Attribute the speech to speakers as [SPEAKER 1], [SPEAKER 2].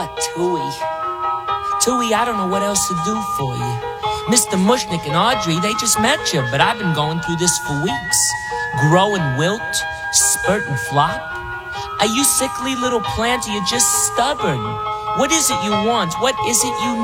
[SPEAKER 1] what, Tui? Tui, I don't know what else to do for you. Mr. Mushnick and Audrey, they just met you, but I've been going through this for weeks. Grow and wilt, spurt and flop. Are you sickly little plant, or you just stubborn? What is it you want? What is it you need?